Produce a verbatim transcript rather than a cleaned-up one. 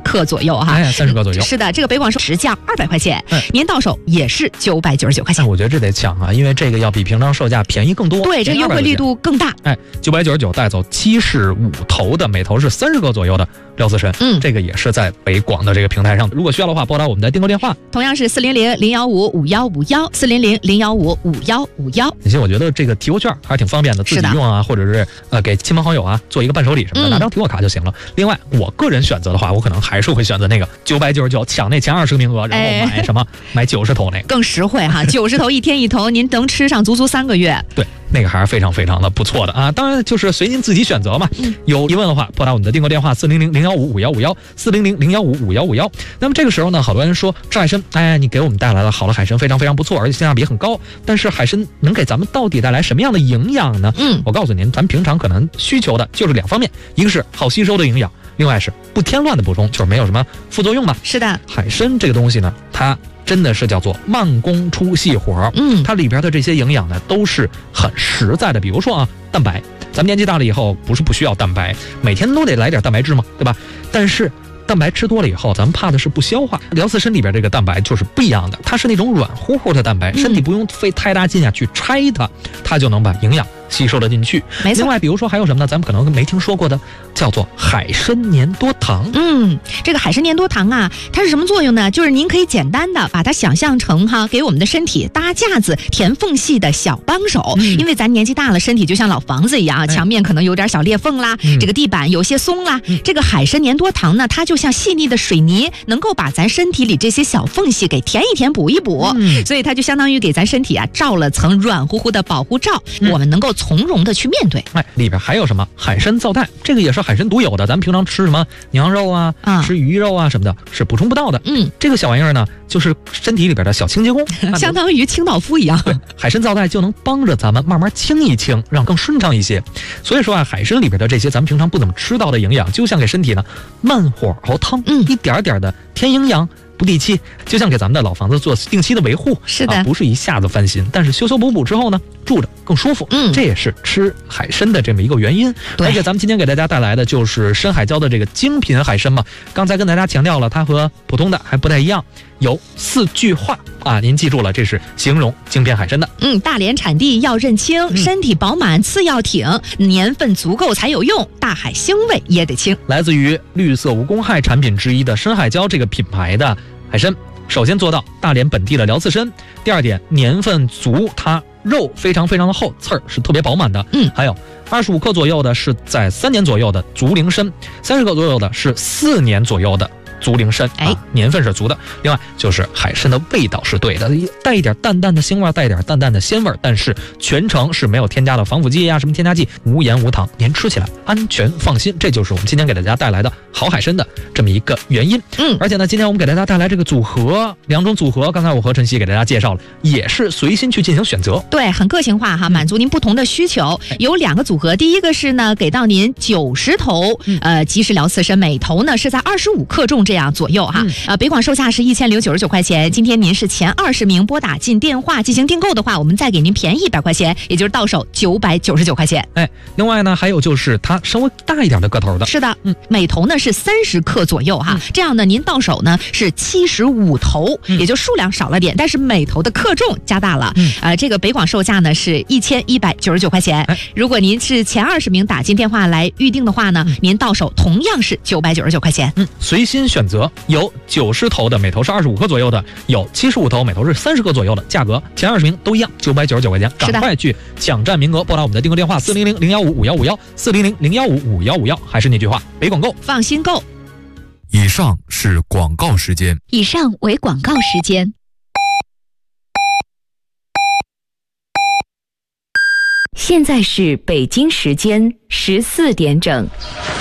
克左右哈。 哎，三十克左右。 是的，这个北广寿实价二百块钱， 嗯， 您到手也是九百九十九块钱。 哎，我觉得这得抢啊，因为这个要比平常售价便宜更多。 对，这个优惠力度更大。 哎，九百九十九带走七十五头的，每头是三十克左右的廖四神。嗯，这个也是在北广的这个平台上。如果需要的话，拨打我们的订购电话， 同样是四零零零幺五五幺五幺四零零零幺五五幺五幺。 其实我觉得这个提货券还是挺方便的，自己用啊，或者是呃给亲朋好友啊做一个伴手礼什么的， 嗯、 拿张提货卡就行了。另外，我个人选择的话，我可能还是会选择那个九百九十九抢那前二十个名额，然后买什么、哎、买九十头那个更实惠哈，九十头一天一头，您能吃上足足三个月。 对。那个还是非常非常的不错的啊！当然就是随您自己选择嘛。嗯、有疑问的话，拨打我们的订购电话四零零零幺五五幺五幺四零零零幺五五幺五幺。那么这个时候呢，好多人说吃海参，哎，你给我们带来了好的海参，非常非常不错，而且性价比很高。但是海参能给咱们到底带来什么样的营养呢？嗯，我告诉您，咱们平常可能需求的就是两方面，一个是好吸收的营养，另外是不添乱的补充，就是没有什么副作用嘛。 是的， 海参这个东西呢，它真的是叫做慢工出细活，嗯，它里边的这些营养呢都是很实在的。比如说啊，蛋白，咱们年纪大了以后不是不需要蛋白，每天都得来点蛋白质嘛，对吧？但是蛋白吃多了以后，咱们怕的是不消化。辽四参里边这个蛋白就是不一样的，它是那种软乎乎的蛋白，身体不用费太大劲啊去拆它，它就能把营养吸收了进去。 没错。 另外，比如说还有什么呢？咱们可能没听说过的，叫做海参粘多糖。 嗯，这个海参粘多糖啊，它是什么作用呢？就是您可以简单的把它想象成哈，给我们的身体搭架子、填缝隙的小帮手。嗯、因为咱年纪大了，身体就像老房子一样啊，墙面可能有点小裂缝啦，嗯、这个地板有些松啦。嗯、这个海参粘多糖呢，它就像细腻的水泥，能够把咱身体里这些小缝隙给填一填、补一补。嗯、所以它就相当于给咱身体啊罩了层软乎乎的保护罩，嗯、我们能够从容的去面对。 哎，里边还有什么海参皂苷，这个也是海参独有的，咱们平常吃什么羊肉啊、啊吃鱼肉啊什么的，是补充不到的。嗯，这个小玩意儿呢，就是身体里边的小清洁工， 相当于清道夫一样。 对，海参皂苷就能帮着咱们慢慢清一清，让更顺畅一些。所以说啊，海参里边的这些咱们平常不怎么吃到的营养，就像给身体呢慢火熬汤，嗯，一点点的添营养。不地气，就像给咱们的老房子做定期的维护， 是的、 啊，不是一下子翻新，但是修修补补之后呢，住着更舒服。嗯，这也是吃海参的这么一个原因。而且咱们今天给大家带来的就是深海礁的这个精品海参嘛。刚才跟大家强调了，它和普通的还不太一样，有四句话啊，您记住了，这是形容精品海参的。 嗯，大连产地要认清，嗯、身体饱满次要挺，年份足够才有用，大海腥味也得清。 来自于绿色无公害产品之一的深海礁这个品牌的海参，首先做到大连本地的辽四参，第二点年份足，它肉非常非常的厚，刺儿是特别饱满的。嗯，还有二十五克左右的是在三年左右的竹灵参，三十克左右的是四年左右的竹灵参，哎、啊，年份是足的。另外就是海参的味道是对的，带一点淡淡的腥味，带一点淡淡的鲜味，但是全程是没有添加的防腐剂呀、啊，什么添加剂，无盐无糖，您吃起来安全放心。这就是我们今天给大家带来的好海参的这么一个原因。嗯，而且呢，今天我们给大家带来这个组合，两种组合，刚才我和晨曦给大家介绍了，也是随心去进行选择， 对，很个性化哈，满足您不同的需求。嗯、有两个组合，第一个是呢，给到您九十头，嗯、呃，即食辽四参，每头呢是在二十五克重。这样左右哈，嗯、呃，北广售价是一千零九十九块钱。今天您是前二十名拨打进电话进行订购的话，我们再给您便宜一百块钱，也就是到手九百九十九块钱。 哎，另外呢，还有就是它稍微大一点的个头的， 是的，嗯，每头呢是三十克左右哈，嗯、这样呢，您到手呢是七十五头，嗯、也就数量少了点，但是每头的克重加大了。嗯，呃，这个北广售价呢是一千一百九十九块钱。哎、如果您是前二十名打进电话来预定的话呢，嗯、您到手同样是九百九十九块钱。 嗯，随心选。选择有九十头的，每头是二十五克左右的；有七十五头，每头是三十克左右的。价格前二十名都一样，九百九十九块钱，赶快去抢占名额！拨打我们的订购电话四零零零幺五五幺五幺四零零零幺五五幺五幺。还是那句话，北广购， 放心购。 以上是广告时间。 以上为广告时间。现在是北京时间十四点整。